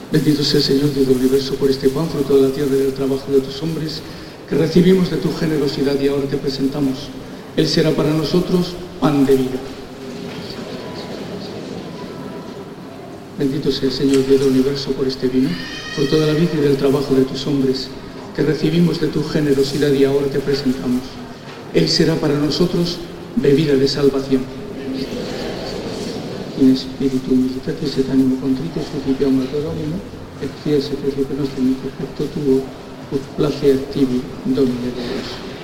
Bendito sea el Señor Dios del universo por este pan, fruto de la tierra y del trabajo de tus hombres, que recibimos de tu generosidad y ahora te presentamos. Él será para nosotros pan de vida. Bendito sea el Señor Dios del universo por este vino, fruto de la vid y del trabajo de tus hombres, que recibimos de tu generosidad y ahora te presentamos. Él será para nosotros bebida de salvación. In spiritu humilitatis et animo contrito supplicamus ad Domino, et fies et repenos in perfecto tuo, ut place activi Domine Deus.